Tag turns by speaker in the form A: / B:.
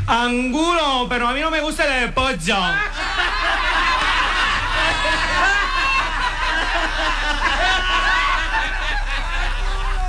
A: Angulo, pero a mí no me gusta el de pollo.